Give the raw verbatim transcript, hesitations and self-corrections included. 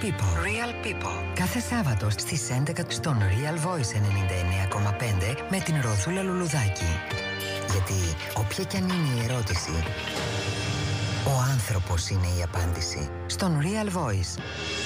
People. Real People. Κάθε Σάββατο στις έντεκα στον Real Voice ενενήντα εννέα κόμμα πέντε με την Ροδούλα Λουλουδάκη. Γιατί όποια κι αν είναι η ερώτηση, ο άνθρωπος είναι η απάντηση. Στον Real Voice.